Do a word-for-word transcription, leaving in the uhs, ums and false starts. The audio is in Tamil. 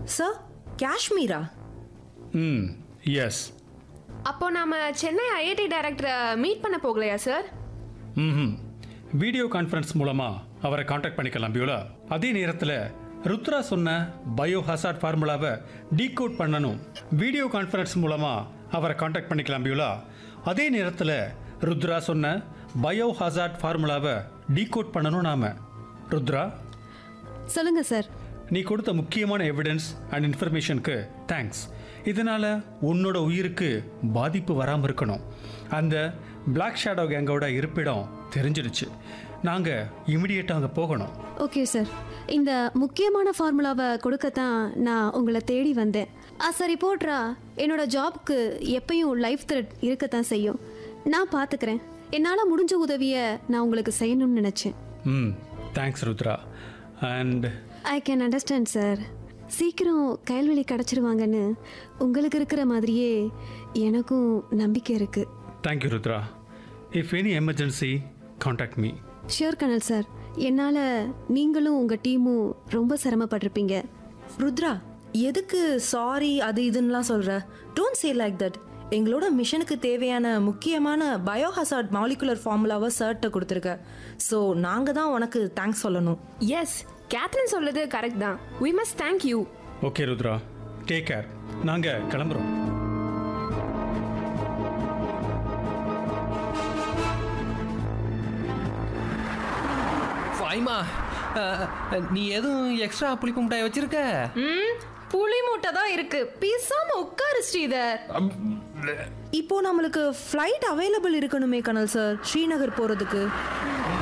சார், காஷ்மீரா? ம் எஸ். அப்போ நாம சென்னை ஐஐடி டைரக்டரை மீட் பண்ண போகலையா சார்? ம் வீடியோ கான்ஃபரன்ஸ் மூலமாக அவரை காண்டாக்ட் பண்ணிக்கலாம் பியூலா. அதே நேரத்தில் ருத்ரா சொன்ன பயோ ஹசார்ட் ஃபார்முலாவை டீகோட் பண்ணணும். வீடியோ கான்ஃபரன்ஸ் மூலமாக அவரை காண்டாக்ட் பண்ணிக்கலாம் பியூலா. அதே நேரத்தில் ருத்ரா சொன்ன பயோ ஹசார்ட் ஃபார்முலாவை டீகோட் பண்ணணும் நாம. ருத்ரா, சொல்லுங்க சார். நீ கொடுத்த முக்கியமான எவிடன்ஸ் அண்ட் இன்ஃபர்மேஷனுக்கு தேங்க்ஸ். இதனால் உன்னோட உயிருக்கு பாதிப்பு வராமல் இருக்கணும். அந்த பிளாக் ஷேடோ கேங்கோட இருப்பிடம் தெரிஞ்சிடுச்சு. நாங்கள் இமிடியேட்டாக அங்கே போகணும். Okay sir. இந்த முக்கியமான ஃபார்முலாவை கொடுக்கத்தான் நான் உங்களை தேடி வந்தேன். சார், ரிப்போர்ட்டரா என்னோட ஜாப்க்கு எப்பயும் லைஃப் த்ரெட் இருக்கத்தான் செய்யும். நான் பார்த்துக்கிறேன். என்னால் முடிஞ்ச உதவியை நான் உங்களுக்கு செய்யணும்னு நினச்சேன். ம் thanks Rudra. And I can understand sir. சீக்கிரம் கைல்வெளி கிடச்சிருவாங்கன்னு உங்களுக்கு இருக்கிற மாதிரியே எனக்கும் நம்பிக்கை இருக்குது. Thank you Rudra. If any emergency contact me. Sure Kanal sir. என்னால் நீங்களும் உங்கள் டீமும் ரொம்ப சிரமப்பட்டிருப்பீங்க. ருத்ரா, எதுக்கு சாரி அது இதுன்னெலாம் சொல்கிற? Don't say like that. எங்களோட மிஷனுக்கு தேவையான முக்கியமான பயோஹசார்ட் மாலிகுலர் ஃபார்முலாவை சர்ட்டை கொடுத்துருக்க. ஸோ நாங்கள் தான் உனக்கு தேங்க்ஸ் சொல்லணும். எஸ், கேத்ரின் சொல்றது கரெக்ட் தான். We must thank you. Okay Rudra, take care. நாங்கள் கிளம்புறோம். ஃபைமா, நீ எதுவும் எக்ஸ்ட்ரா புளிப்பு மிட்டாய் வச்சிருக்க? ம் புளி மூட்டை தான் இருக்கு. பேசாம உட்காரு ஸ்ரீதர். இப்போ நம்மளுக்கு ஃப்ளைட் அவைலபிள் இருக்கணுமே கனல் சார், ஸ்ரீநகர் போகிறதுக்கு.